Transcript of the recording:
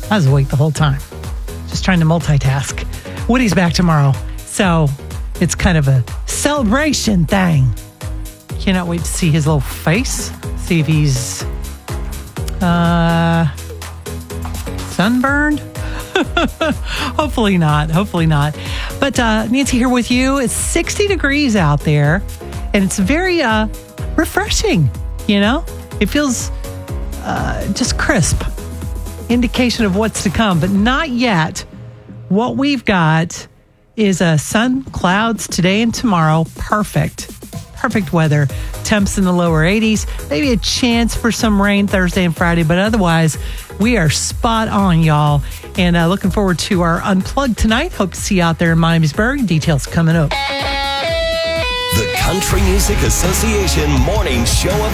I was awake the whole time, just trying to multitask. Woody's back tomorrow, so it's kind of a celebration thing. Cannot wait to see his little face, see if he's sunburned. Hopefully not. But Nancy here with you. It's 60 degrees out there, and it's very refreshing. It feels just crisp. Indication of what's to come, but not yet. What we've got is sun, clouds today and tomorrow. Perfect weather. Temps in the lower 80s. Maybe a chance for some rain Thursday and Friday, but otherwise, we are spot on, y'all. And looking forward to our Unplugged tonight. Hope to see you out there in Miamisburg. Details coming up. The Country Music Association Morning Show of